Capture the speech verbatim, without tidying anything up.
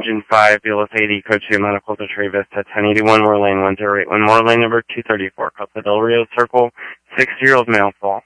Engine five, Bulis eighty, Code two, Medical to Tree Vista, ten eighty-one Moore Lane, one zero eight one Moore Lane, number two thirty-four, Casa del Rio Circle, six-year-old male fall.